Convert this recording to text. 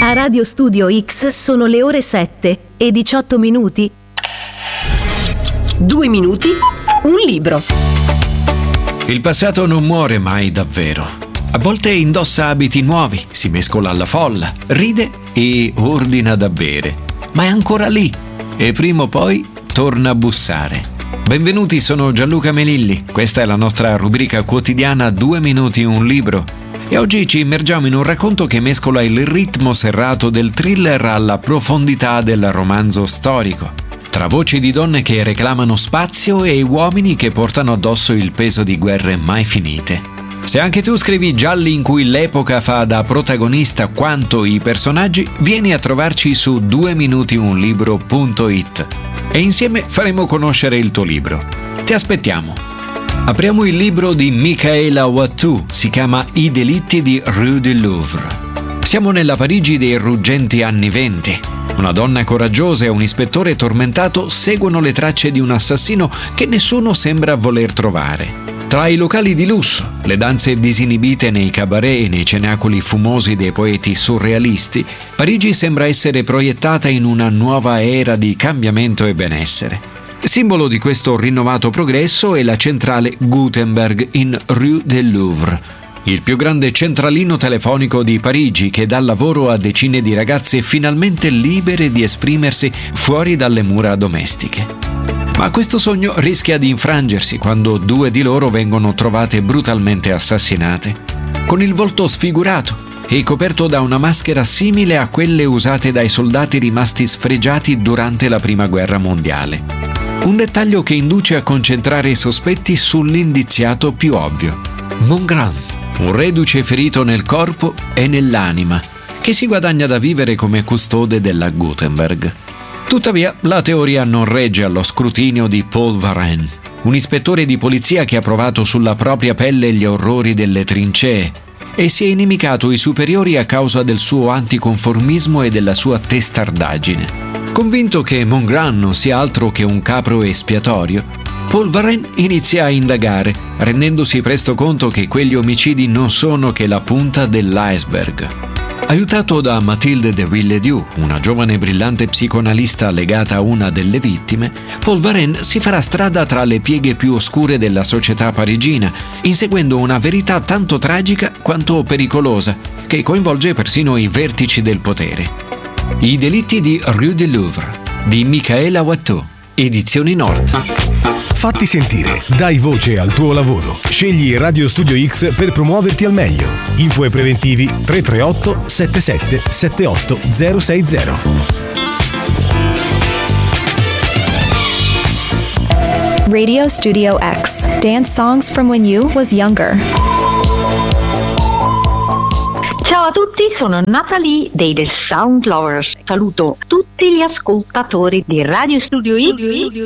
A Radio Studio X sono le ore 7:18. 2 minuti, un libro. Il passato non muore mai davvero. A volte indossa abiti nuovi, si mescola alla folla, ride e ordina da bere. Ma è ancora lì e prima o poi torna a bussare. Benvenuti, sono Gianluca Melilli. Questa è la nostra rubrica quotidiana 2 minuti, un libro. E oggi ci immergiamo in un racconto che mescola il ritmo serrato del thriller alla profondità del romanzo storico, tra voci di donne che reclamano spazio e uomini che portano addosso il peso di guerre mai finite. Se anche tu scrivi gialli in cui l'epoca fa da protagonista quanto i personaggi, vieni a trovarci su 2minutiunlibro.it e insieme faremo conoscere il tuo libro. Ti aspettiamo! Apriamo il libro di Michaela Watteau, si chiama I delitti di Rue du Louvre. Siamo nella Parigi dei ruggenti anni 20. Una donna coraggiosa e un ispettore tormentato seguono le tracce di un assassino che nessuno sembra voler trovare. Tra i locali di lusso, le danze disinibite nei cabaret e nei cenacoli fumosi dei poeti surrealisti, Parigi sembra essere proiettata in una nuova era di cambiamento e benessere. Simbolo di questo rinnovato progresso è la centrale Gutenberg in Rue del Louvre, il più grande centralino telefonico di Parigi che dà lavoro a decine di ragazze finalmente libere di esprimersi fuori dalle mura domestiche. Ma questo sogno rischia di infrangersi quando 2 di loro vengono trovate brutalmente assassinate, con il volto sfigurato e coperto da una maschera simile a quelle usate dai soldati rimasti sfregiati durante la Prima Guerra Mondiale. Un dettaglio che induce a concentrare i sospetti sull'indiziato più ovvio: Mongrand, un reduce ferito nel corpo e nell'anima, che si guadagna da vivere come custode della Gutenberg. Tuttavia, la teoria non regge allo scrutinio di Paul Varenne, un ispettore di polizia che ha provato sulla propria pelle gli orrori delle trincee e si è inimicato i superiori a causa del suo anticonformismo e della sua testardaggine. Convinto che Mongrand non sia altro che un capro espiatorio, Paul Varenne inizia a indagare, rendendosi presto conto che quegli omicidi non sono che la punta dell'iceberg. Aiutato da Mathilde de Villedieu, una giovane brillante psicoanalista legata a una delle vittime, Paul Varenne si farà strada tra le pieghe più oscure della società parigina, inseguendo una verità tanto tragica quanto pericolosa, che coinvolge persino i vertici del potere. I delitti di Rue du Louvre di Michaela Watteau, edizioni Nord. Fatti sentire, dai voce al tuo lavoro. Scegli Radio Studio X per promuoverti al meglio. Info e preventivi 338 77 78 060. Radio Studio X. Dance songs from when you was younger. Ciao a tutti, sono Natalie dei The Sound Lovers. Saluto tutti gli ascoltatori di Radio Studio X